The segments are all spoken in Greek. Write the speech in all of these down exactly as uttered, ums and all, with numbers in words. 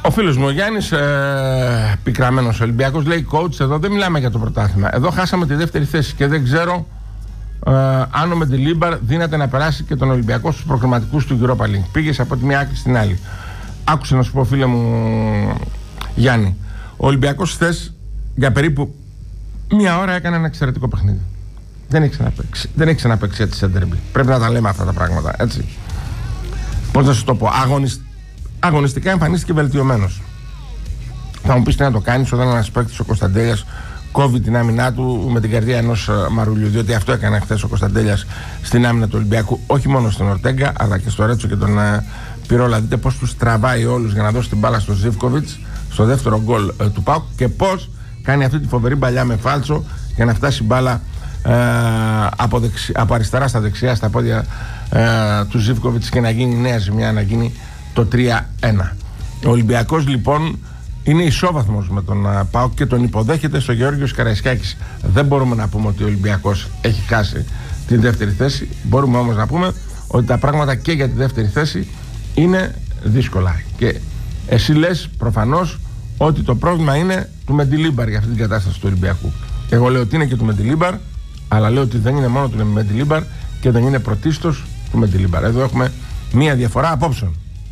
Ο φίλος μου ο Γιάννης, ε, πικραμένος Ολυμπιακός, λέει: Coach, εδώ δεν μιλάμε για το πρωτάθλημα. Εδώ χάσαμε τη δεύτερη θέση και δεν ξέρω ε, αν ο Μεντιλίμπαρ δύναται να περάσει και τον Ολυμπιακό στους προκριματικούς του Europa League. Πήγες από τη μία άκρη στην άλλη. Άκουσε να σου πω, φίλε μου Γιάννη, ο Ολυμπιακός χθες για περίπου μία ώρα έκανε ένα εξαιρετικό παιχνίδι. Δεν έχει ξαναπαίξει, δεν έχει ξαναπαίξει έτσι σε ντέρμπι. Πρέπει να τα λέμε αυτά τα πράγματα, έτσι. Πώς να σου το πω, αγωνισ... αγωνιστικά εμφανίστηκε βελτιωμένος. Θα μου πεις τι να το κάνεις όταν ένας παίκτης, ο Κωνσταντέλιας, κόβει την άμυνά του με την καρδιά ενός μαρουλιού. Διότι αυτό έκανε χθες ο Κωνσταντέλιας στην άμυνα του Ολυμπιακού, όχι μόνο στον Ορτέγκα, αλλά και στο Ρέτσο και τον uh, Πυρόλα. Δείτε πώς τους τραβάει όλους για να δώσει την μπάλα στον Ζίβκοβιτς στο δεύτερο γκολ uh, του ΠΑΟΚ και πώς κάνει αυτή τη φοβερή παλιά με φάλτσο για να φτάσει μπάλα uh, από, δεξι... από αριστερά στα δεξιά, στα πόδια uh, του Ζίβκοβιτς και να γίνει νέα ζημιά, να γίνει το τρία ένα. Ο Ολυμπιακός λοιπόν είναι ισόβαθμος με τον uh, ΠΑΟΚ και τον υποδέχεται στο Γεώργιος Καραϊσκάκης. Δεν μπορούμε να πούμε ότι ο Ολυμπιακός έχει χάσει την δεύτερη θέση. Μπορούμε όμως να πούμε ότι τα πράγματα και για τη δεύτερη θέση είναι δύσκολα. Και εσύ λες προφανώς ότι το πρόβλημα είναι του Μεντιλίμπαρ για αυτή την κατάσταση του Ολυμπιακού. Εγώ λέω ότι είναι και του Μεντιλίμπαρ, αλλά λέω ότι δεν είναι μόνο του Μεντιλίμπαρ και δεν είναι πρωτίστως του Μεντιλίμπαρ. Εδώ έχουμε μία διαφορά απόψεων.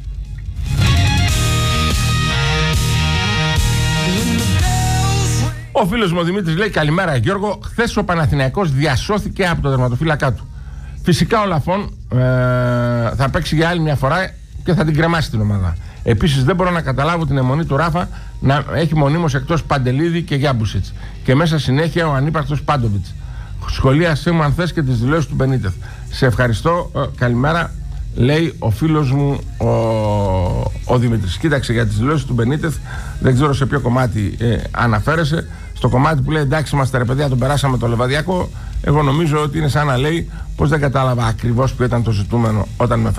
Ο φίλος μου ο Δημήτρης λέει: καλημέρα Γιώργο, χθες ο Παναθηναϊκός διασώθηκε από το τερματοφύλακά του. Φυσικά ο Λαφών ε, θα παίξει για άλλη μια φορά και θα την κρεμάσει την ομάδα. Επίσης δεν μπορώ να καταλάβω την αιμονή του Ράφα να έχει μονίμως εκτός Παντελίδη και Γιάμπουσιτς και μέσα συνέχεια ο ανύπαρκτος Πάντοβιτς. Σχολίασέ μου αν θες και τις δηλώσεις του Μπενίτεθ. Σε ευχαριστώ, ε, καλημέρα, λέει ο φίλος μου ο, ο Δημήτρης. Κοίταξε, για τις δηλώσεις του Μπενίτεθ δεν ξέρω σε ποιο κομμάτι ε, αναφέρεσαι. Στο κομμάτι που λέει εντάξει είμαστε ρε παιδιά, τον περάσαμε το Λεβαδιακό, εγώ νομίζω ότι είναι σαν να λέει πως δεν κατάλαβα ακριβώς ποιο ήταν το ζητούμενο όταν με